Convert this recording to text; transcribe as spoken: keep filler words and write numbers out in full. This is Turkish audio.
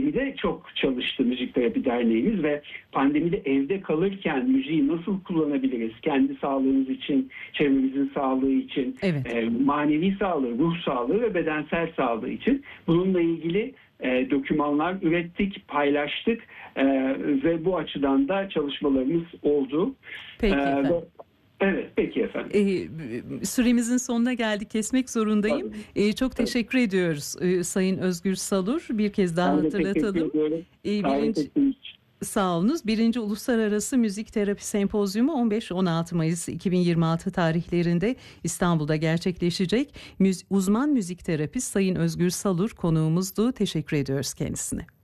pandemide çok çalıştı Müzik Terapi Derneğimiz ve pandemide evde kalırken müziği nasıl kullanabiliriz? Kendi sağlığımız için, çevremizin sağlığı için, Evet. e, manevi sağlığı, ruh sağlığı ve bedensel sağlığı için bununla ilgili e, dokümanlar ürettik, paylaştık e, ve bu açıdan da çalışmalarımız oldu. Peki E, efendim. ve, evet, peki efendim. Ee, süremizin sonuna geldik. Kesmek zorundayım. Ee, çok teşekkür ediyoruz ee, Sayın Özgür Salur. Bir kez daha Ben de teşekkür hatırlatalım. ediyorum. Ee, Davet birinci, ettiğiniz için. sağ olunuz. Birinci Uluslararası Müzik Terapi Sempozyumu on beş on altı Mayıs iki bin yirmi altı tarihlerinde İstanbul'da gerçekleşecek. Müz- uzman müzik terapist Sayın Özgür Salur konuğumuzdu. Teşekkür ediyoruz kendisine.